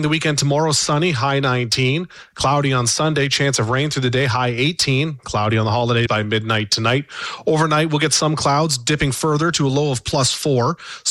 the weekend tomorrow, sunny, high 19. Cloudy on Sunday, chance of rain through the day, high 18. Cloudy on the holiday by midnight tonight. Overnight, we'll get some clouds dipping further to a low of +4.